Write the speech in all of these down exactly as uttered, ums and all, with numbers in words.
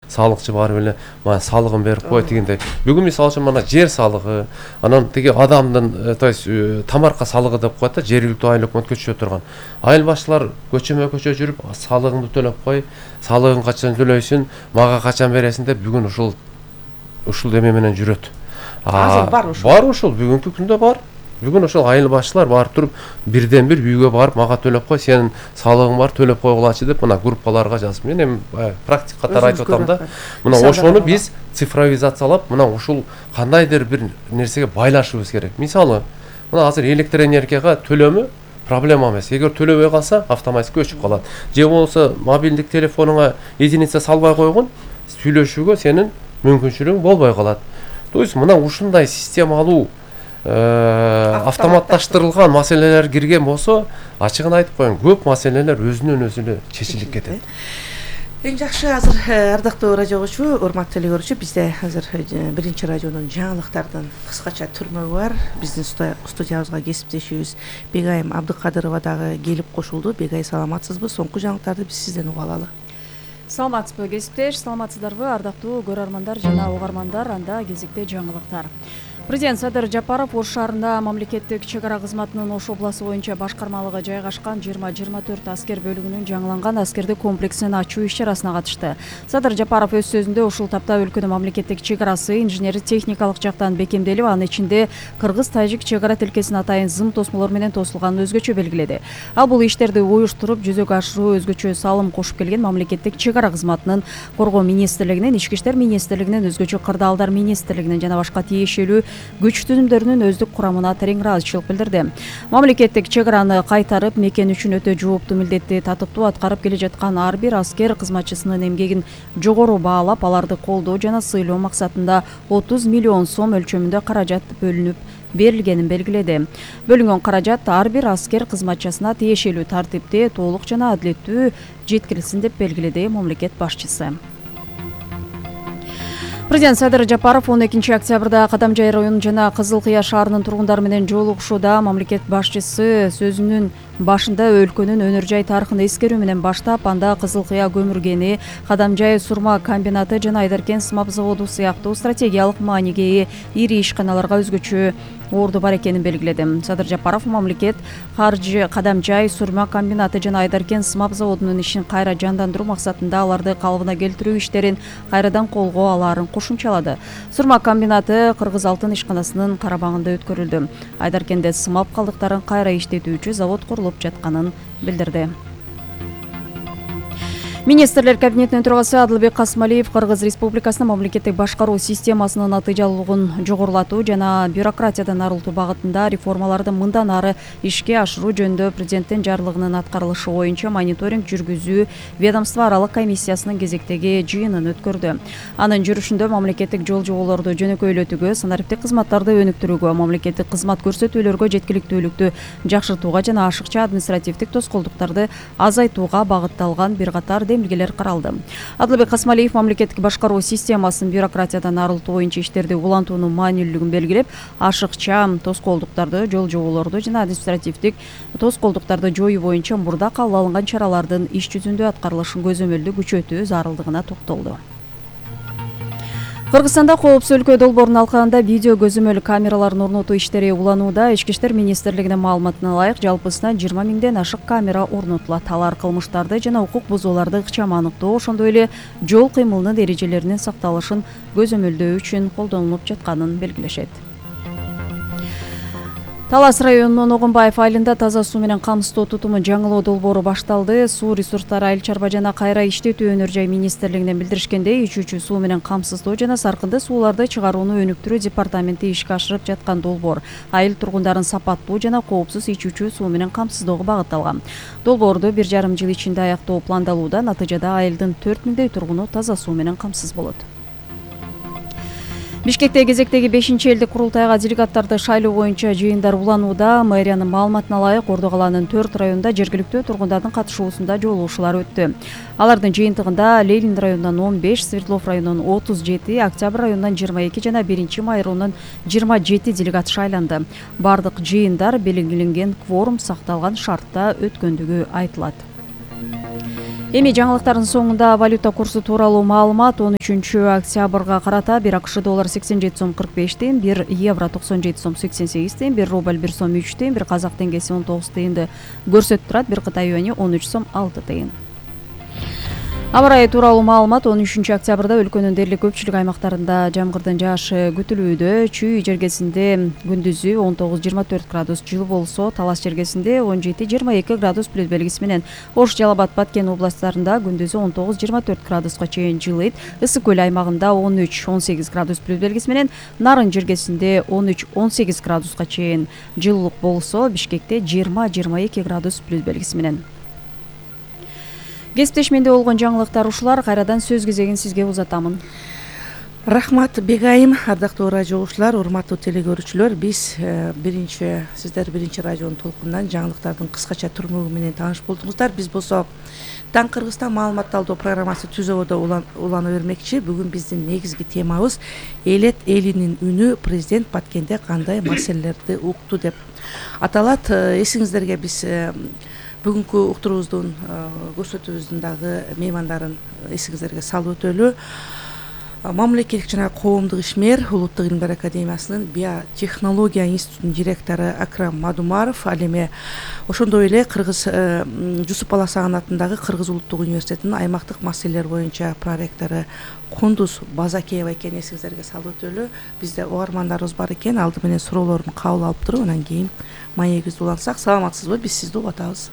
салыкчы барып эле мана салыгын берип коет дегендей. Бүгүн мисалы үчүн мана жер салыгы, анан тиги адамдын, то есть тамарка салыгы деп коет да, жергиликтүү айыл өкмөт көчөдө турган. Айыл башчылар көчөмө көчө жүрүп салыгыңды төлөп кой, салыгың качан төлөйсүн, мага качан бересиң деп бүгүн ушул ушул эме менен жүрөт. Азыр бар ушул. Бар ушул, бүгүнкү күндө бар. Бүгүн ошол айыл башчылар барып туруп бирден бир үйгө барып мага төлөп кой, сенин салыгың бар, төлөп койгулачы деп мына группаларга жазып. Мен эми практик катары айтып атам да. Мына ошону биз цифровизациялап, мына ушул кандайдыр бир нерсеге байлашыбыз керек. Мисалы, мына азыр электр энергияга төлөмү проблема эмес. Эгер төлөбөй калса, автоматик өчүп калат. Же болбосо мобилдик телефонуңа единица салбай койгон, сүйлөшүүгө сенин мүмкүнчүлүгүң болбой калат. То есть мына ушундай системалуу автоматташтырылган маселелер кирген болсо, ачыгын айтып коеюн, көп маселелер өзүнөн өзү эле чечилип кетет. Эң жакшы азыр ардактуу радио угуучу, урматтуу эле көрүүчү, бизде азыр биринчи радионун жаңылыктардын кыскача түрмөгү бар. Биздин студиябызга кесиптешибиз Бегайым Абдыкадырова дагы келип кошулду. Бегай, саламатсызбы? Соңку жаңылыктарды биз сизден угуп алалы. Саламатсызбы кесиптеш, саламатсыздарбы ардактуу көрөрмандар жана угармандар, анда кезекте жаңылыктар. Президент Садыр Жапаров Ош шаарында мамлекеттик чек ара кызматынын Ош областы боюнча башкармалыгы жайгашкан жыйырма жыйырма төрт аскер бөлүгүнүн жаңыланган аскердик комплексин ачуу иш-чарасына катышты. Садыр Жапаров өз сөзүндө ушул тапта өлкөнүн мамлекеттик чек арасы инженери техникалык жактан бекемделип, анын ичинде кыргыз-тажик чек ара тилкесин атайын зым тосмолор менен тосулганын өзгөчө белгиледи. Ал бул иштерди уюштуруп, жүзөгө ашыруу өзгөчө салым кошуп келген мамлекеттик чек ара кызматынын Коргоо министрлигинин, Ички иштер министрлигинин, өзгөчө кырдаалдар министрлигинин жана башка тиешелүү күч түзүмдөрүнүн өздүк курамына терең ыраазычылык билдирди. Мамлекеттик чек араны кайтарып, мекен үчүн өтө жооптуу милдетти татыктуу аткарып келе жаткан ар бир аскер кызматчысынын эмгегин жогору баалап, аларды колдоо жана сыйлоо максатында отуз миллион сом өлчөмүндө каражат бөлүнүп берилгенин белгиледи. Бөлүнгөн каражат ар бир аскер кызматчысына тиешелүү тартипте толук жана адилеттүү жеткирилсин деп белгиледи мамлекет башчысы. Президент Садыр Жапаров он экинчи октябрда Кадамжай району жана Кызыл Кыя шаарынын тургундары менен жолугушууда мамлекет башчысы сөзүнүн башында өлкөнүн өнөр жай тарыхын эскерүү менен баштап, анда Кызыл Кыя көмүр кени, Кадамжай сурма комбинаты жана Айдаркен сымап заводу сыяктуу стратегиялык мааниге ээ ири ишканаларга өзгөчө орду бар экенин белгиледи. Садыр Жапаров мамлекет каржы Кадамжай сурма комбинаты жана Айдаркен сымап заводунун ишин кайра жандандыруу максатында аларды калыбына келтирүү иштерин кайрадан колго алаарын кошумчалады. Сурма комбинаты Кыргыз алтын ишканасынын карабагында өткөрүлдү. Айдаркенде сымап калдыктарын кайра иштетүүчү завод курулуп жатканын билдирди. Министрлер кабинетинин төрагасы Адылбек Касымалиев Кыргыз Республикасынын мамлекеттик башкаруу системасынын натыйжалуулугун жогорулатуу жана бюрократиядан арылтуу багытында реформаларды мындан ары ишке ашыруу жөнүндө президенттин жарлыгынын аткарылышы боюнча мониторинг жүргүзүү ведомство аралык комиссиясынын кезектеги жыйынын өткөрдү. Анын жүрүшүндө мамлекеттик жол жоболорду жөнөкөйлөтүүгө, санариптик кызматтарды өнүктүрүүгө, мамлекеттик кызмат көрсөтүүлөргө жеткиликтүүлүктү жакшыртууга жана ашыкча административдик тоскоолдуктарды азайтууга багытталган бир катар демилгелер каралды. Адылбек Касымалиев мамлекеттик башкаруу системасын бюрократиядан арылтуу боюнча иштерди улантуунун маанилүүлүгүн белгилеп, ашыкча тоскоолдуктарды, жол жоболорду жана административдик тоскоолдуктарды жоюу боюнча мурда кабыл алынган чаралардын иш жүзүндө аткарылышын көзөмөлдүү күчөтүү зарылдыгына токтолду. Кыргызстанда коопсуз өлкө долбоорунун алкагында видео көзөмөл камераларын орнотуу иштери уланууда. Ички иштер министрлигинин маалыматына ылайык, жалпысынан жыйырма миңден ашык камера орнотулат. Алар кылмыштарды жана укук бузууларды ыкчам аныктоо, ошондой эле жол кыймылынын эрежелеринин сакталышын көзөмөлдөө үчүн колдонулуп жатканын белгилешет. Талас районунун Огонбаев айылында таза суу менен камсыздоо тутуму жаңылоо долбоору башталды. Суу ресурстары, айыл чарба жана кайра иштетүү өнөр жай министрлигинен билдиришкендей, ичүүчү суу менен камсыздоо жана саркынды сууларды чыгарууну өнүктүрүү департаменти ишке ашырып жаткан долбоор айыл тургундарын сапаттуу жана коопсуз ичүүчү суу менен камсыздоого багытталган. Долбоорду бир жарым жыл ичинде аяктоо пландалууда. Натыйжада айылдын төрт миңдей тургуну таза суу менен камсыз болот. Бишкекте кезектеги бешинчи элдик курултайга делегаттарды шайлоо боюнча жыйындар уланууда. Мэриянын маалыматына ылайык, Орду калаанын төрт районунда жергиликтүү тургундардын катышуусунда жолугушуулар өттү. Алардын жыйынтыгында Ленин районунан он беш, Свердлов районунан отуз жети, Октябрь районунан жыйырма эки жана биринчи май районунан жыйырма жети делегат шайланды. Бардык жыйындар белгиленген кворум сакталган шартта өткөндүгү айтылат. Эми жаңылыктардын соңунда валюта курсу тууралуу маалымат. он үчүнчү октябрга карата бир акш доллар сексен жети сом кырк беш тыйын, бир евро токсон жети сом сексен сегиз тыйын, бир рубль бир сом үч тыйын, бир казак теңгеси он тогуз тыйынды көрсөтүп турат, бир кытай юани он үч сом алты тыйын. Аба ырайы тууралуу маалымат. он үчүнчү октябрда өлкөнүн дээрлик көпчүлүк аймактарында жамгырдын жаашы күтүлүүдө. Чүй жергесинде күндүзү он тогуз жыйырма төрт градус жылуу болсо, Талас жергесинде он жети жыйырма эки градус плюс белгиси менен, Ош, Жалал Абад, Баткен областтарында күндүзү он тогуз жыйырма төрт градуска чейин жылыйт. Ысык көл аймагында он үч он сегиз градус плюс белгиси менен, Нарын жергесинде он үч он сегиз градуска чейин жылуулук болсо, Бишкекте жыйырма жыйырма эки градус плюс белгиси менен. Кесиптеш менде болгон жаңылыктар ушулар. Кайрадан сөз кезегин сизге узатамын. Рахмат Бегайым, ардактуу радио угуучулар, урматтуу телекөрүүчүлөр. Биз биринчи сиздер биринчи радионун толкунунан жаңылыктардын кыскача түрмөгү менен тааныш болдуңуздар. Биз болсо Таң Кыргызстан маалымат талдоо программасы түзүүгө улана бермекчи. Бүгүн биздин негизги темабыз элет элинин үнү, президент Баткенде кандай маселелерди укту деп аталат. Эсиңиздерге биз бүгүнкү уктуруубуздун көрсөтүүбүздүн дагы меймандарын эсиңиздерге салып өтөлү. Мамлекеттик жана коомдук ишмер, Улуттук илимдер академиясынын биотехнология институтунун директору Акрам Мадумаров, ал эми ошондой эле Кыргыз Жусуп Баласаган атындагы Кыргыз улуттук университетинин аймактык маселелер боюнча проректору Кундуз Базакеева экен, эсиңиздерге салып өтөлү. Бизде угармандарыбыз бар экен, алды менен суроолорун кабыл алып туруп, анан кийин маегибизди улантсак. Саламатсызбы? Биз сизди угуп атабыз.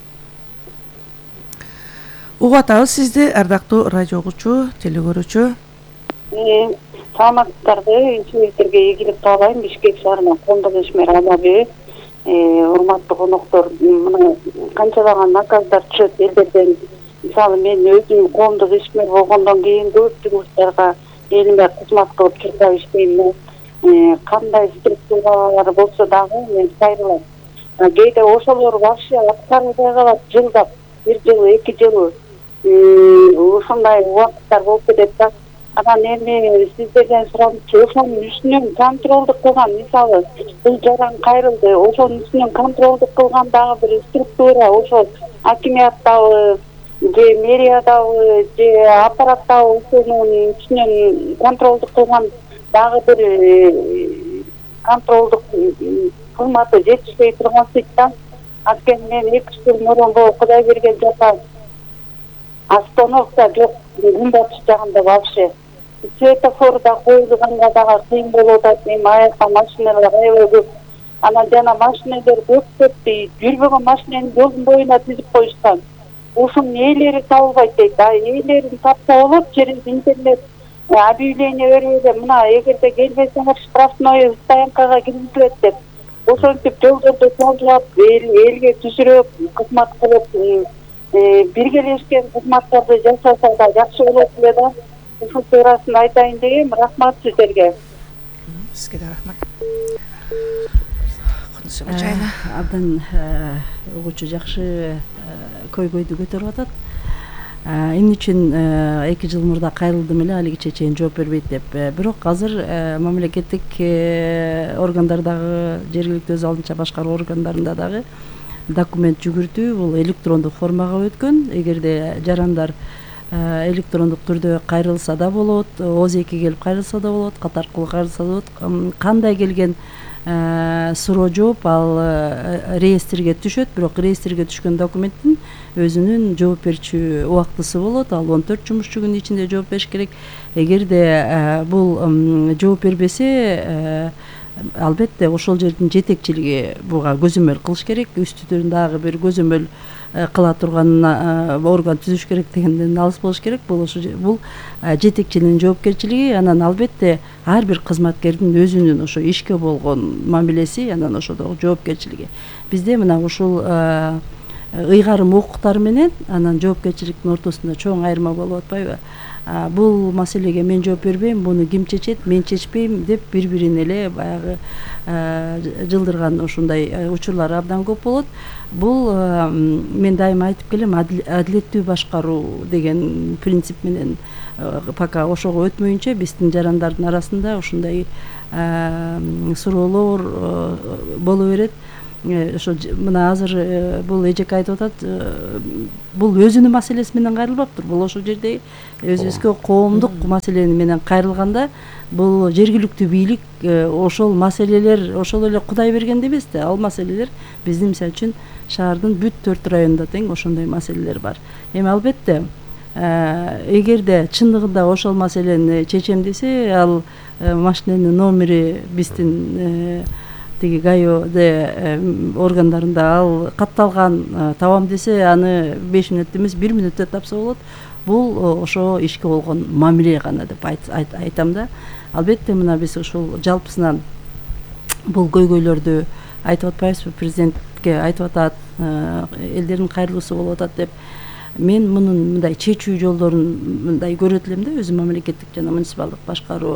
Угуп атабыз сизди, ардактуу радио угуучу, телекөрүүчү. Саламатсыздарбы? Сиздерге ийгилик каалайм. Бишкек шаарынан коомдук ишмер Амаби, урматтуу коноктор, мына канчалаган наказдар чыгат элдерден. Мисалы, мен өзүм коомдук ишмер болгондон кийин көп жумуштарга элиме кызмат кылып чуркап иштейм. Кандай структуралар болсо дагы мен кайрылам. Кээде ошолор вообще аткарылбай калат, жылдап, бир жыл, эки жыл ушундай убакыттар болуп кетет да. Анан эми сиздерден сурамчы, ошонун үстүнөн контролдук кылган, мисалы, бул жаран кайрылды, ошонун үстүнөн контролдук кылган дагы бир структура, ошол акимияттабы, же мэриядабы, же аппараттабы, ошонун үстүнөн контролдук кылган дагы бир контролдук кызматы жетишпей турган сыйттан. Анткени мен эки жыл мурун бул Кудай берген жапа остановка жок, күнбатыш жагында вообще. Светофорда коюлганга дагы кыйын болуп атат. Эми аякка машиналар аябай көп. Анан жана машиналар көп кетти. Жүрбөгөн машинаны жолдун боюна тизип коюшкан. Ушунун ээлери табылбайт дейт. А ээлерин тапса болот, через интернет объявление берели, мына эгерде келбесеңер штрафной стоянкага киргизилет деп. Ошентип жолдорду тазалап, элге түшүрүп, кызмат кылып, биргелешкен кызматтарды жасаса да жакшы болот эле да. Ушул туурасында айтайын дегем. Рахмат сиздерге. Сизге да рахмат. Абдан угуучу жакшы көйгөйдү көтөрүп атат. Эмне үчүн эки жыл мурда кайрылдым эле, алигиче чейин жооп бербейт деп. Бирок азыр мамлекеттик органдардагы, жергиликтүү өз алдынча башкаруу органдарында дагы документ жүгүртүү бул электрондук формага өткөн. Эгерде жарандар электрондук түрдө кайрылса да болот, оз эки келип кайрылса да болот, кат аркылуу кайрылса да болот. Кандай келген суроо жооп ал реестрге түшөт, бирок реестрге түшкөн документтин өзүнүн жооп берчү убактысы болот. Ал он төрт жумушчу күн ичинде жооп бериш керек. Эгерде бул жооп бербесе, албетте ошол жердин жетекчилиги буга көзөмөл кылыш керек. Үстүдөн дагы бир көзөмөл кыла турган орган түзүш керек дегенден алыс болуш керек. Бул ошо бул жетекчинин жоопкерчилиги. Анан албетте ар бир кызматкердин өзүнүн ошо ишке болгон мамилеси, анан ошодогу жоопкерчилиги. Бизде мына ушул ыйгарым укуктар менен анан жоопкерчиликтин ортосунда чоң айырма болуп атпайбы? Бул маселеге мен жооп бербейм, буну ким чечет, мен чечпейм деп бири-бирин эле баягы жылдырган ушундай учурлар абдан көп болот. Бул мен дайыма айтып келем, адилеттүү башкаруу деген принцип менен пока ошого өтмөйүнчө биздин жарандардын арасында ушундай суроолор боло берет. ошо мына азыр бул эжеке айтып атат, бул өзүнүн маселеси менен кайрылбаптыр, бул ошол жерде өзүбүзгө коомдук маселени менен кайрылганда бул жергиликтүү бийлик ошол маселелер ошол эле Кудай бергенде эмес да, ал маселелер биздин мисалы үчүн шаардын бүт төрт районунда тең ошондой маселелер бар. Эми албетте эгерде чындыгында ошол маселени чечем десе, ал машиненин номери биздин тиги ГАИОде органдарында ал катталган, табам десе аны беш мүнөттө эмес бир мүнөттө тапса болот. Бул ошо ишке болгон мамиле гана деп айтам да. Албетте мына биз ушул жалпысынан бул көйгөйлөрдү айтып атпайбызбы, президентке айтып атат, элдердин кайрылуусу болуп атат деп. Мен мунун мындай чечүү жолдорун мындай көрөт элем да, өзүм мамлекеттик жана муниципалдык башкаруу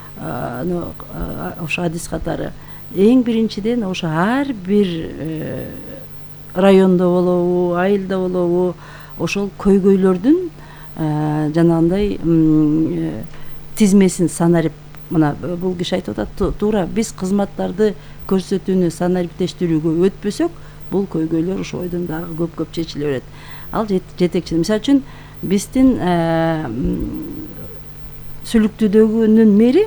ошо адис катары. Эң биринчиден ошо ар бир райондо болобу, айылда болобу, ошол көйгөйлөрдүн жанагындай тизмесин санарип, мына бул киши айтып атат, туура биз кызматтарды көрсөтүүнү санариптештирүүгө өтпөсөк, бул көйгөйлөр ошо ойдон дагы көп-көп чечиле берет. Ал жетекчи. Мисалы үчүн биздин Сүлүктүүдөгүнүн мэри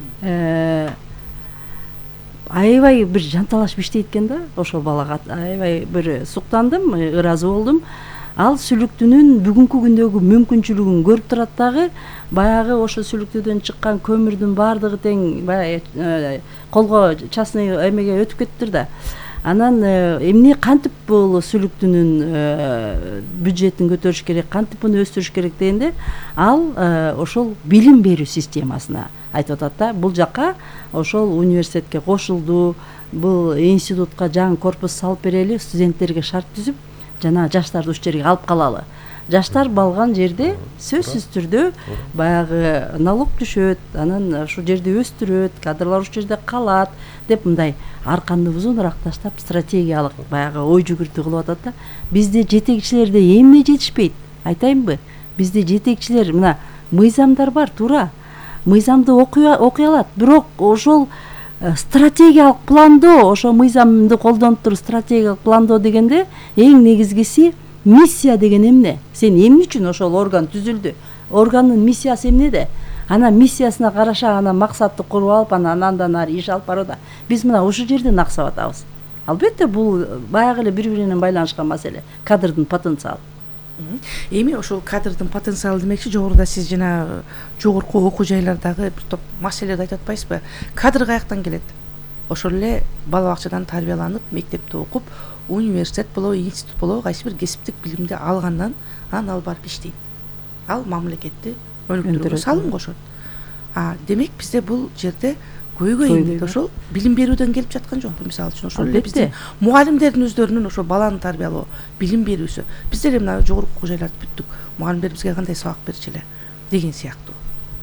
аябай бир жанталашып иштейт экен да, ошол балага аябай бир суктандым, ыраазы болдум. Ал Сүлүктүүнүн бүгүнкү күндөгү мүмкүнчүлүгүн көрүп турат дагы, баягы ошо Сүлүктүүдөн чыккан көмүрдүн баардыгы тең баягы колго частный эмеге өтүп кетиптир да. Анан эмне кантип бул Сүлүктүүнүн бюджетин көтөрүш керек, кантип муну өстүрүш керек дегенде, ал ошол билим берүү системасына айтып атат да. Бул жакка ошол университетке кошулду, бул институтка жаңы корпус салып берели, студенттерге шарт түзүп, жана жаштарды ушул жерге алып калалы. Жаштар балган жерде сөзсүз түрдө баягы налог түшөт, анан ушул жерде өстүрөт, кадрлар ушул жерде калат деп мындай арканды узунураак таштап стратегиялык баягы ой жүгүртүү кылып атат да. Бизде жетекчилерде эмне жетишпейт? Айтайынбы? Бизде жетекчилер мына мыйзамдар бар, туура. Мыйзамды окуй алат, бирок ошол стратегиялык пландоо, ошо мыйзамды колдонуп туруп стратегиялык пландоо дегенде эң негизгиси миссия деген эмне? Сен эмне үчүн ошол орган түзүлдү? Органдын миссиясы эмнеде? Ана миссиясына караша ана максатты куруп алып, анан андан ары иш алып барууда. Биз мына ушул жерден аксап атабыз. Албетте бул баягы эле бири-бири менен байланышкан маселе, кадрдын потенциалы. Эми ошол кадрдын потенциалы демекчи, жогоруда сиз жана жогорку окуу жайлардагы бир топ маселелерди айтып атпайсызбы? Кадр каяктан келет? Ошол эле бала бакчадан тарбияланып, мектепте окуп, университет болобу, институт болобу, кайсы бир кесиптик билимди алгандан анан ал барып иштейт. Ал мамлекетти өнүктүрүүгө салым кошот. А демек бизде бул жерде көйгөй эмне? Ошол билим берүүдөн келип жаткан жокпу? Мисалы үчүн ошол эле биздин мугалимдердин өздөрүнүн ошо баланы тарбиялоо, билим берүүсү. Биздер мына жогорку окуу жайларды бүттүк. Мугалимдер бизге кандай сабак берчү эле деген сыяктуу.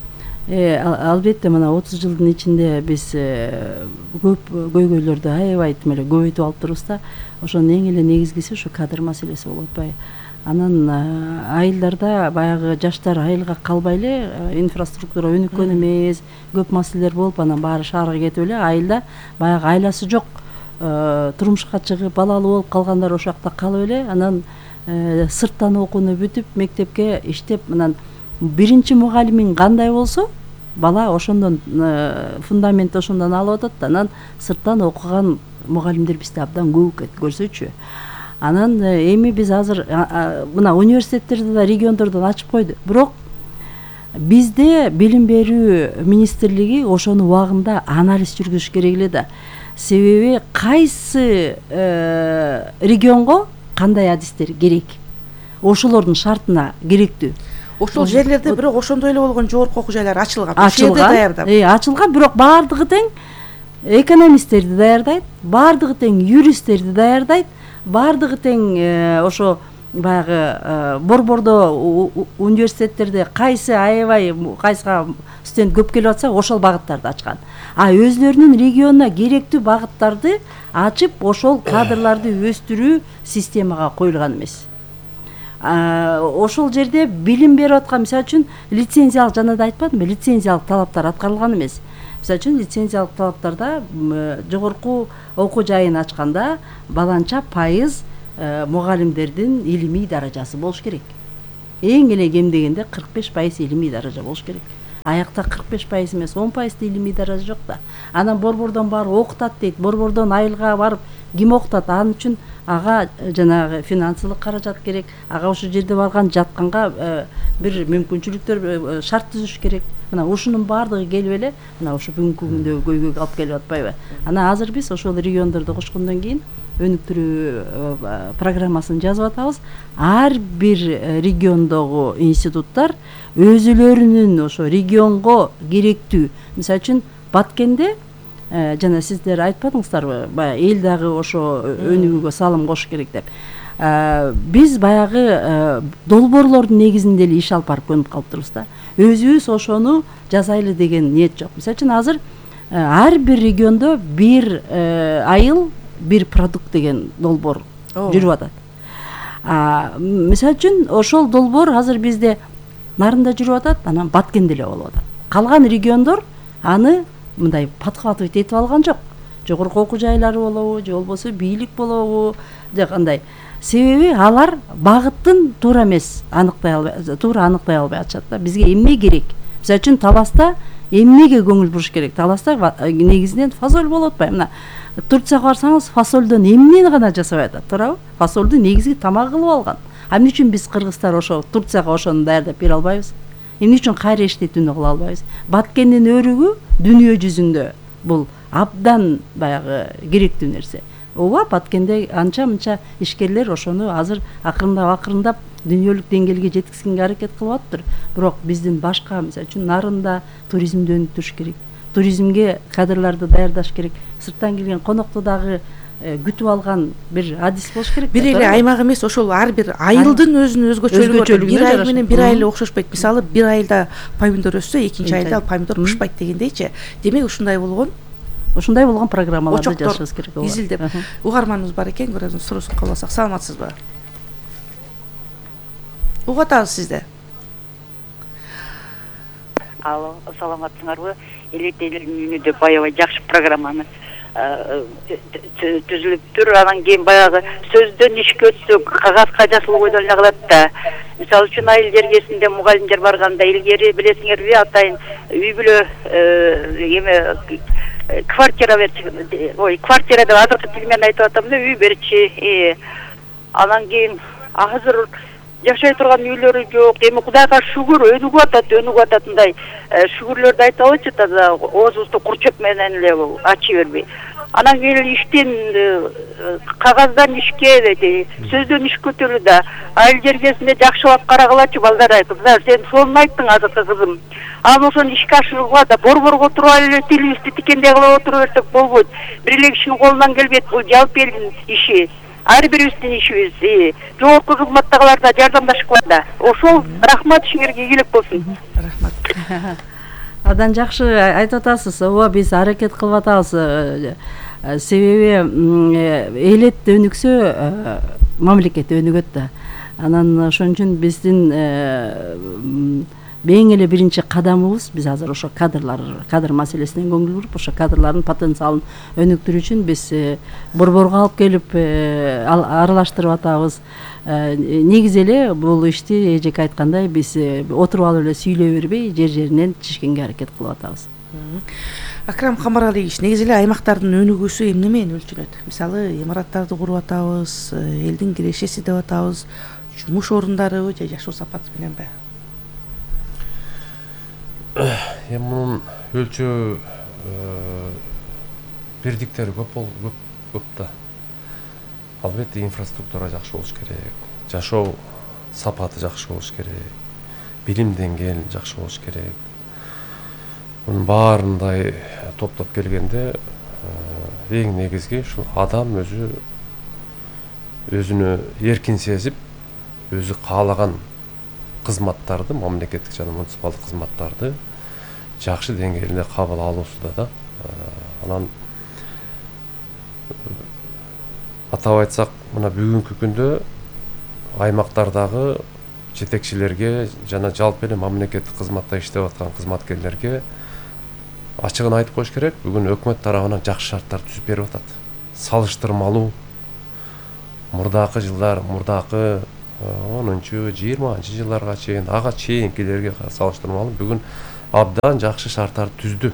Албетте мына отуз жылдын ичинде биз көп көйгөйлөрдү аябай тим эле көбөйтүп алып турбуз да. Ошонун эң эле негизгиси ушу кадр маселеси болуп атпайбы? Анан айылдарда баягы жаштар айылга калбай эле, инфраструктура өнүккөн эмес, көп маселелер болуп, анан баары шаарга кетип эле, айылда баягы айласы жок, турмушка чыгып, балалуу болуп калгандар ошол жакта калып эле, анан сырттан окууну бүтүп, мектепке иштеп, анан биринчи мугалимиң кандай болсо, бала ошондон фундамент ошондон алып атат да. Анан сырттан окуган мугалимдер бизде абдан көп экен, көрсөчү. Анан эми биз азыр мына университеттерди да региондордон ачып койду. Бирок бизде билим берүү министрлиги ошону убагында анализ жүргүзүш керек эле да. Себеби кайсы регионго кандай адистер керек? Ошолордун шартына керектүү. Ошол жерлерде бирок ошондой эле болгон жогорку окуу жайлар ачылган. Ачылган, ачылган, бирок баардыгы тең экономисттерди даярдайт, баардыгы тең юристтерди даярдайт, баардыгы тең ошо баягы борбордо университеттерде кайсы аябай кайсыга студент көп келип атса ошол багыттарды ачкан. А өзлөрүнүн регионуна керектүү багыттарды ачып, ошол кадрларды өстүрүү системага коюлган эмес. Ошол жерде билим берип аткан, мисалы үчүн лицензиялык, жана да айтпадымбы, лицензиялык талаптар аткарылган эмес. мисалы үчүн лицензиялык талаптарда жогорку окуу жайын ачканда баланча пайыз мугалимдердин илимий даражасы болуш керек. Эң эле кем дегенде кырк беш пайыз илимий даража болуш керек. Аякта кырк беш пайыз эмес он пайыз илимий даража жок да. Анан борбордон барып окутат дейт. Борбордон айылга барып ким окутат? Анын үчүн ага жанагы финансылык каражат керек. Ага ошол жерде барган жатканга бир мүмкүнчүлүктөр шарт түзүш керек. Мына ушунун баардыгы келип эле мына ушу бүгүнкү күндөгү көйгөйгө алып келип атпайбы? Анан азыр биз ошол региондорду кошкондон кийин өнүктүрүү программасын жазып атабыз. Ар бир региондогу институттар өзүлөрүнүн ошо регионго керектүү, мисалы үчүн Баткенде жана сиздер айтпадыңыздарбы, баягы эл дагы ошо өнүгүүгө салым кош керек деп. Биз баягы долбоорлордун негизинде эле иш алып барып көнүп калыптырбыз да. Өзүбүз ошону жасайлы деген ниет жок. Мисалы үчүн азыр ар бир региондо бир айыл бир продукт деген долбоор жүрүп атат. Мисалы үчүн ошол долбоор азыр бизде Нарында жүрүп атат, анан Баткенде эле болуп атат. Калган региондор аны мындай подхватывать этип алган жок. Жогорку окуу жайлары болобу, же болбосо бийлик болобу, же кандай. Себеби алар багыттын туура эмес аныктай албай, туура аныктай албай атышат да. Бизге эмне керек? Мисалы үчүн Таласта эмнеге көңүл буруш керек? Таласта негизинен фасоль болуп атпайбы? Мына Турцияга барсаңыз, фасолдон эмнени гана жасабай атат, туурабы? Фасолду негизги тамак кылып алган. А эмне үчүн биз кыргыздар ошо Турцияга ошону даярдап бере албайбыз? Эмне үчүн кайра иштетүүнү кыла албайбыз? Баткендин өрүгү дүйнө жүзүндө бул абдан баягы керектүү нерсе. Ооба, Баткенде анча-мынча ишкерлер ошону азыр акырындап акырындап дүйнөлүк деңгээлге жеткизгенге аракет кылып атыптыр. Бирок биздин башка, мисалы үчүн Нарында туризмди өнүктүрүш керек. Туризмге кадрларды даярдаш керек. Сырттан келген конокту дагы күтүп алган бир адис болуш керек. Бир эле аймак эмес, ошол ар бир айылдын өзүнүн өзгөчөлүгү бар. Бир айыл менен бир айыл окшошпойт. Мисалы, бир айылда помидор өссө, экинчи айылда ал помидор пышпайт дегендейчи. Демек ушундай болгон Ушундай болгон программаларды жасашыбыз керек. Изилдеп. Угарманыбыз бар экен, көрөсүң, суроосун кабыл алсак. Саламатсызбы? Угуп атабыз сизди. Алло, саламатсыңарбы? Элетелердин үйүнө деп аябай жакшы программаны түзүлүптүр. Анан кийин баягы сөздөн ишке өтсөк, кагазга жазылып койдон эле калат да. Мисалы үчүн айыл жергесинде мугалимдер барганда илгери билесиңерби, атайын үй бүлө эме квартира берчи, ой, квартира деп азыркы тил менен айтып атам да, үй берчи. Анан кийин азыр жашай турган үйлөрү жок. Эми Кудайга шүгүр, өнүгүп атат, өнүгүп атат, мындай шүгүрлөрдү айта алчы да, оозубузду курчоп менен эле ачы бербей. Анан кийин иштен кагаздан ишке, сөздөн ишке өтөлү да. Айыл жергесинде жакшылап карагылачы балдар айтып. Сен сонун айттың азыркы кызым. Ал ошону ишке ашырууга да борборго туруп эле тилибизди тикендей кылып отуруп берсек болбойт. Бир эле кишинин колунан келбейт, бул жалпы элдин иши. Ар бирибиздин ишибиз. Жогорку кызматтагылар да жардамдашып да. Ошол рахмат, ишиңерге ийгилик болсун. Рахмат. Абдан жакшы айтып атасыз. Ооба, биз аракет кылып атабыз. Себеби элет өнүксө, мамлекет өнүгөт да. Анан ошон үчүн биздин эң эле биринчи кадамыбыз биз азыр ошо кадрлар, кадр маселесине көңүл буруп, ошо кадрлардын потенциалын өнүктүрүү үчүн биз борборго алып келип аралаштырып атабыз. Негизи эле бул ишти эжеке айткандай биз отуруп алып эле сүйлөй бербей, жер-жеринен чечкенге аракет кылып атабыз. Акрам Камаралиевич, негизи эле аймактардын өнүгүүсү эмне менен өлчөнөт? Мисалы, имараттарды куруп атабыз, элдин кирешеси деп атабыз, жумуш орундарыбы же жашоо сапаты мененби? Эми мунун өлчөө бирдиктери көп бол көп көп да. Албетте инфраструктура жакшы болуш керек, жашоо сапаты жакшы болуш керек, билим деңгээли жакшы болуш керек. Мунун баарындай топтоп келгенде эң негизги ушул адам өзү өзүнө эркин сезип, өзү каалаган кызматтарды, мамлекеттик жана муниципалдык кызматтарды жакшы деңгээлде кабыл алуусуда да. Анан атап айтсак, мына бүгүнкү күндө аймактардагы жетекчилерге жана жалпы эле мамлекеттик кызматта иштеп аткан кызматкерлерге ачыгын айтып коюш керек, бүгүн өкмөт тарабынан жакшы шарттар түзүп берип атат. Салыштырмалуу мурдакы жылдар, мурдакы онунчу жыйырманчы жылдарга чейин, ага чейинкилерге салыштырмалуу бүгүн абдан жакшы шарттар түздү.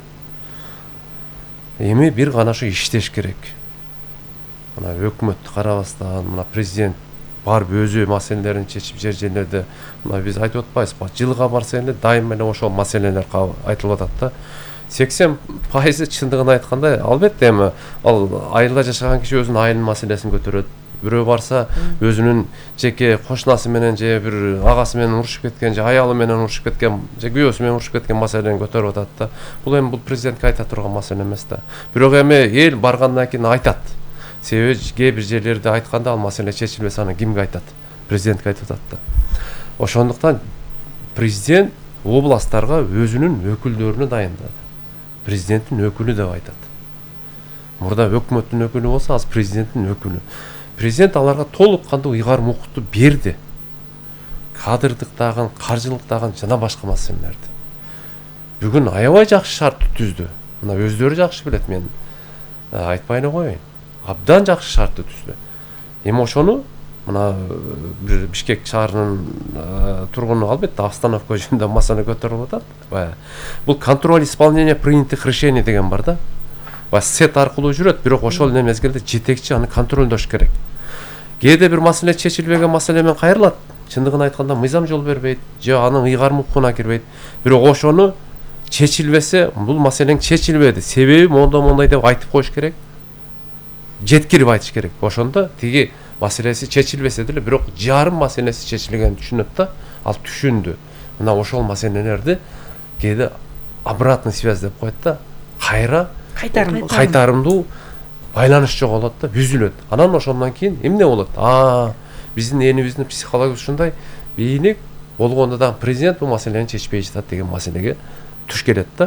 Эми бир гана ушу иштеш керек. Мына өкмөттү карабастан, мына президент барып өзү маселелерин чечип, жер жерлерде мына биз айтып атпайбызбы, жылга барса эле дайым эле ошол маселелер айтылып атат да. сексен пайызы чындыгын айтканда, албетте эми ал айылда жашаган киши өзүнүн айылынын маселесин көтөрөт. Бирөө барса өзүнүн жеке кошунасы менен же бир агасы менен урушуп кеткен, же аялы менен урушуп кеткен, же күйөөсү менен урушуп кеткен маселени көтөрүп атат да. Бул эми бул президентке айта турган маселе эмес да. Бирок эми эл баргандан кийин айтат. Себеби кээ бир жерлерде айтканда ал маселе чечилбесе аны кимге айтат? Президентке айтып атат да. Ошондуктан президент областтарга өзүнүн өкүлдөрүнү дайындады. Президенттин өкүлү деп айтат. Мурда өкмөттүн өкүлү болсо, азыр президенттин өкүлү. Президент аларга толук кандуу ыйгарым укукту берди. Кадрдыктагы, каржылыктагы жана башка маселелерди. Бүгүн аябай жакшы шарт түздү. Мына өздөрү жакшы билет, мен айтпай эле коеюн. Абдан жакшы шартты түздү. Эми ошону мына бир Бишкек шаарынын тургуну албетте обстановка жөнүндө маселе көтөрүлүп атат. Баягы бул контроль исполнения принятых решений деген бар да. Баягы сет аркылуу жүрөт, бирок ошол эле мезгилде жетекчи аны контролдош керек. Кээде бир маселе чечилбеген маселе менен кайрылат. Чындыгын айтканда мыйзам жол бербейт, же анын ыйгарым укугуна кирбейт. Бирок ошону чечилбесе, бул маселең чечилбеди, себеби мондай мондай деп айтып коюш керек. Жеткирип айтыш керек. Ошондо тиги маселеси чечилбесе деле, бирок жарым маселеси чечилгенин түшүнөт да, ал түшүндү. Мына ошол маселелерди кээде обратный связь деп коет да, кайра кайтарымдуу байланыш жоголот да, үзүлөт. Анан ошондон кийин эмне болот? А, биздин элибиздин психологиясы ушундай, бийлик болгондо да президент бул маселени чечпей жатат деген маселеге туш келет да.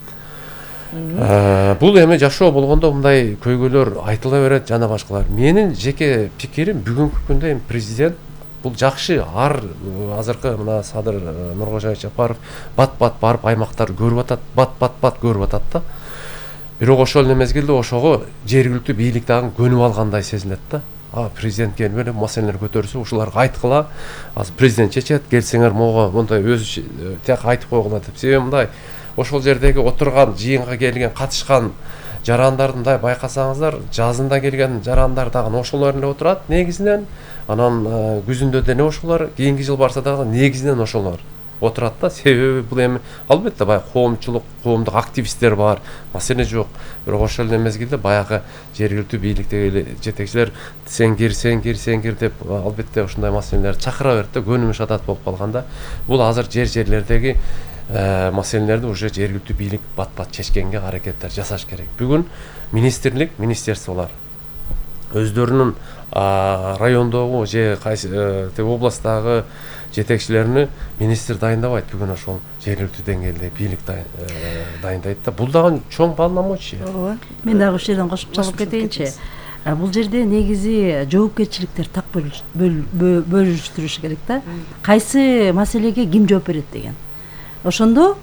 Бул эми жашоо болгондо мындай көйгөйлөр айтыла берет, жана башкалар. Менин жеке пикирим, бүгүнкү күндө эми президент бул жакшы, ар азыркы мына Садыр Нуркожоевич Жапаров бат-бат барып аймактар көрүп атат, бат-бат-бат көрүп атат да. Бирок ошол эле мезгилде ошого жергиликтүү бийлик дагы көнүп алгандай сезилет да. А, президент келип эле маселелер көтөрсө, ушуларга айткыла, азыр президент чечет, келсеңер мого мындай өзү тияк айтып койгула деп. Себеби мындай ошол жердеги отурган, жыйынга келген, катышкан жарандарды мындай байкасаңыздар, жазында келген жарандар дагы ошолор эле отурат негизинен, анан күзүндө деле ошолор, кийинки жыл барса дагы негизинен ошолор отурат да. Себеби бул эми албетте баягы коомчулук, коомдук активисттер бар, маселе жок. Бирок ошол эле мезгилде баягы жергиликтүү бийликтеги жетекчилер сен кир, сен кир, сен кир деп албетте ушундай маселелерди чакыра берет да, көнүмүш адат болуп калганда. Бул азыр жер жерлердеги маселелерди уже жергиликтүү бийлик бат-бат чечкенге аракеттер жасаш керек. Бүгүн министрлик, министерстволор өздөрүнүн райондогу же кайсы областтагы жетекчилерини министр дайындабайт, бүгүн ошол жергиликтүү деңгээлде бийлик дайындайт да. Бул дагы чоң полномочия. Ооба. Мен дагы ушул жерден кошуп чыгып кетейинчи. Бул жерде негизи жоопкерчиликтер так бөлүштүрүш керек да. Кайсы маселеге ким жооп берет деген. Ошондо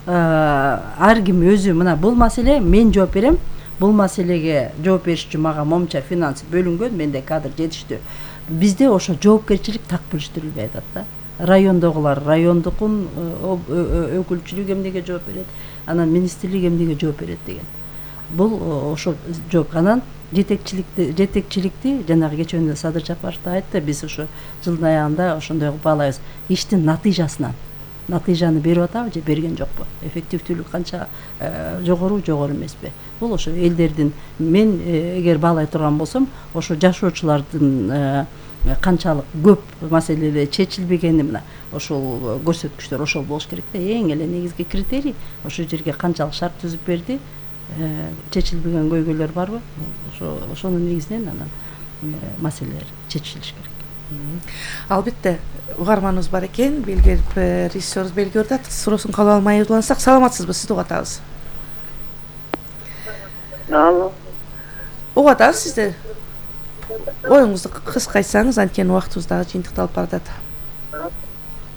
ар ким өзү, мына бул маселе мен жооп берем, бул маселеге жооп бериш үчүн мага момча финанс бөлүнгөн, менде кадр жетиштүү. Бизде ошо жоопкерчилик так бөлүштүрүлбөй атат да. Райондогулар райондукун өкүлчүлүк эмнеге жооп берет, анан министрлик эмнеге жооп берет деген. Бул ошо жок. Анан жетекчиликти жетекчиликти жанагы кечээ Садыр Жапаров да айтты, биз ошо жылдын аягында ошондой кылып баалайбыз. Иштин натыйжасынан натыйжаны берип атабы же берген жокпу? Эффективдүүлүк канча жогору, жогору эмеспи? Бул ошо элдердин, мен эгер баалай турган болсом, ошо жашоочулардын канчалык көп маселелер чечилбегени, мына ошол көрсөткүчтөр ошол болуш керек да. Эң эле негизги критерий ошол жерге канчалык шарт түзүп берди, чечилбеген көйгөйлөр барбы? Ошо ошонун негизинен анан маселелер чечилиш керек. Албетте угарманыбыз бар экен, белгилеп режиссерибиз белгилеп атат. Суроосун кабыл алмай улансак, саламатсызбы? Сизди угуп атабыз. Алло. Угуп атабыз сизди. Оюңузду кыска айтсаңыз, анткени убактыбыз дагы жыйынтыкталып баратат.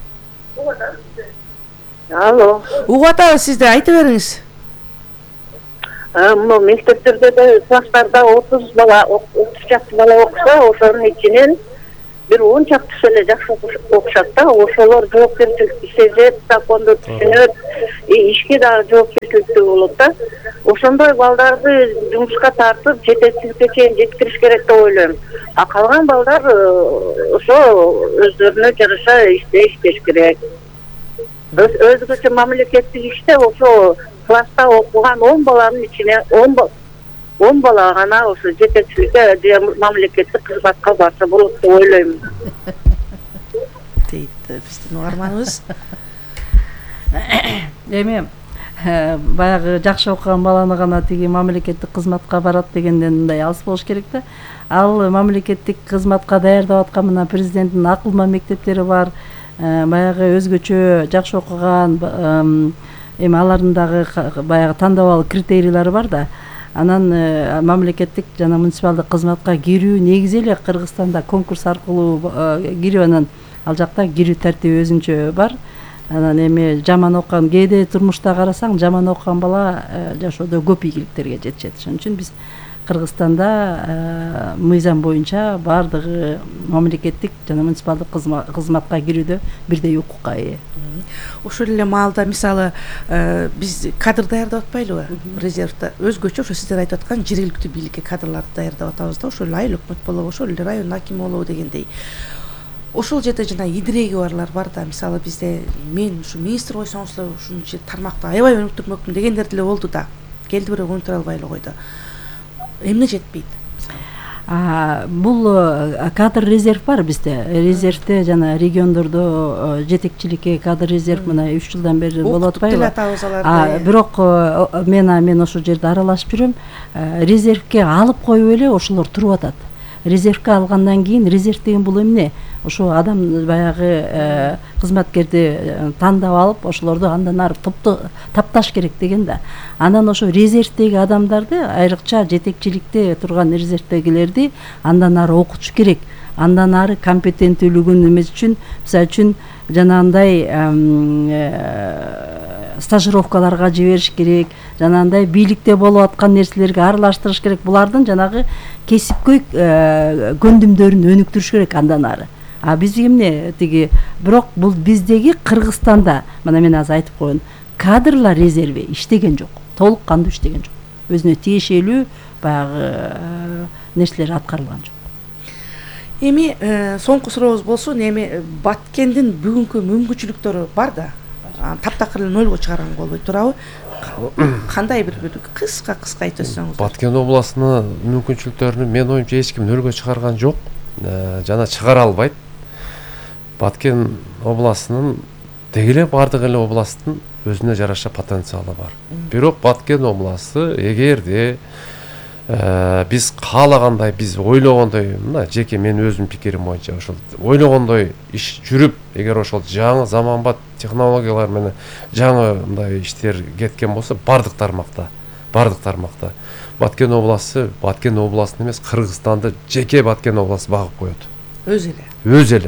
Алло. Угуп атабыз сизди, айта бериңиз. Мына мектептерде де класстарда отуз бала, отуз чакты бала окуса, ошонун ичинен бир он чактысы эле жакшы окушат да. Ошолор жоопкерчиликти сезет, законду түшүнөт, ишке дагы жоопкерчиликтүү болот да. Ошондой балдарды жумушка тартып, жетекчиликке чейин жеткириш керек деп ойлойм. А калган балдар ошо өздөрүнө жараша иштеш керек. Өзгөчө мамлекеттик иште ошо класста окуган он баланын ичине он бала гана ошо жетекчиликке же мамлекеттик кызматка барса болот деп ойлойм. Дейт биздин угарманыбыз. Эми баягы жакшы окуган баланы гана тиги мамлекеттик кызматка барат дегенден мындай алыс болуш керек да. Ал мамлекеттик кызматка даярдап аткан мына президенттин акылма мектептери бар. Баягы өзгөчө жакшы окуган эми алардын дагы баягы тандабал критерийлери бар да. Анан мамлекеттик жана муниципалдык кызматка кирүү негизи эле Кыргызстанда конкурс аркылуу кирип, анан ал жакта кирүү тартиби өзүнчө бар. Анан эми жаман окуган, кээде турмушта карасаң жаман окуган бала жашоодо көп ийгиликтерге жетишет. Ошон үчүн биз Кыргызстанда мыйзам боюнча баардыгы мамлекеттик жана муниципалдык кызматка кирүүдө бирдей укукка ээ. Ошол эле маалда мисалы биз кадр даярдап атпайлыбы? Резервде өзгөчө ошо сиздер айтып аткан жергиликтүү бийликке кадрларды даярдап атабыз да. Ошол айыл өкмөт болобу, ошол эле район акими болобу дегендей. Ошол жерде жана идиреги барлар бар да. Мисалы бизде мен ушу министр койсоңуздар ушунча тармакты аябай өнүктүрмөкмүн дегендер деле болду да. Келди бирок өнүктүрө албай эле койду. Эмне жетпейт? Бул кадр резерв бар бизде. Резервде жана региондордо жетекчиликке кадр резерв мына үч жылдан бери болуп атпайбы? Бирок мен мен ошол жерде аралашып жүрөм. Резервге алып коюп эле ошолор туруп атат. Резервге алгандан кийин резерв деген бул эмне? Ошо адам баягы кызматкерди тандап алып, ошолорду андан ары тапташ керек деген да. Анан ошо резервдеги адамдарды, айрыкча жетекчиликте турган резервдегилерди андан ары окутуш керек. Андан ары компетенттүүлүгүн эмес үчүн, мисалы үчүн жанагындай стажировкаларга жибериш керек, жанагындай бийликте болуп аткан нерселерге аралаштырыш керек. Булардын жанагы кесипкөй көндүмдөрүн өнүктүрүш керек андан ары. А биз эмне тиги бирок бул биздеги Кыргызстанда, мына мен азыр айтып коеюн, кадрлар резерви иштеген жок, толук кандуу иштеген жок. Өзүнө тиешелүү баягы нерселер аткарылган жок. Эми соңку сурообуз болсун, эми Баткендин бүгүнкү мүмкүнчүлүктөрү бар да. Таптакыр эле нөлгө чыгарган болбой турабы? Кандай бир кыска-кыска айтып өтсөңүз. Баткен областынын мүмкүнчүлүктөрүн мен оюмча эч ким нөлгө чыгарган жок, жана чыгара албайт. Баткен областынын деги эле бардык эле областтын өзүнө жараша потенциалы бар. Бирок Баткен областы эгерде биз каалагандай, биз ойлогондой, мына жеке мен өзүмдүн пикирим боюнча ошол ойлогондой иш жүрүп, эгер ошол жаңы заманбап технологиялар менен жаңы мындай иштер кеткен болсо, бардык тармакта, бардык тармакта Баткен областы, Баткен областын эмес, Кыргызстанды жеке Баткен областы багып коет. Өз эле. Өз эле.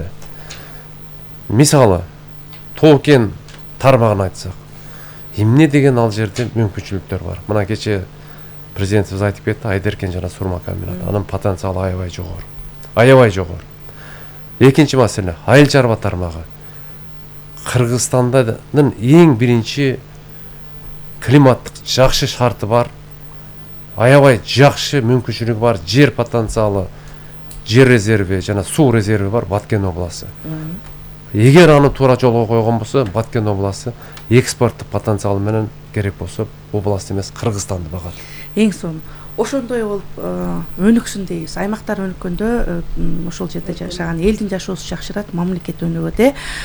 Мисалы, Тоокен тармагын айтсак, эмне деген ал жерде мүмкүнчүлүктөр бар. Мына кече президентибиз айтып кетти, Айдеркен жана Сурма комбинаты. Анын потенциалы аябай жогору. Аябай жогору. Экинчи маселе, айыл чарба тармагы. Кыргызстандын эң биринчи климаттык жакшы шарты бар. Аябай жакшы мүмкүнчүлүгү бар, жер потенциалы, жер резерви жана суу резерви бар Баткен областы. Эгер аны туура жолго койгон болсо, Баткен областы экспорттук потенциалы менен керек болсо, област эмес, Кыргызстанды багат. Эң сонун ошондой болуп өнүксүн дейбиз. Аймактар өнүккөндө ошол жерде жашаган элдин жашоосу жакшырат, мамлекет өнүгөт.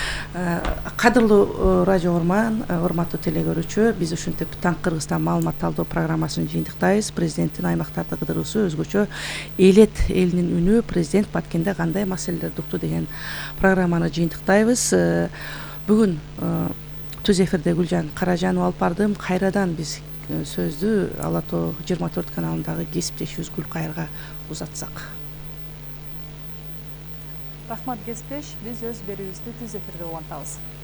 Кадырлуу радио урман, урматтуу телегөрүүчү, биз ушинтип Таң Кыргызстан маалымат талдоо программасын жыйынтыктайбыз. Президенттин аймактарды кыдыруусу өзгөчө элет элинин үнү, президент Баткенде кандай маселелерди укту деген программаны жыйынтыктайбыз. Бүгүн түз эфирде Гүлжан Каражанова алып бардым. Кайрадан биз сөздү Ала Тоо жыйырма төрт каналындагы кесиптешибиз Гүлкайырга узатсак. Рахмат кесиптеш, биз өз берүүбүздү түз эфирде улантабыз.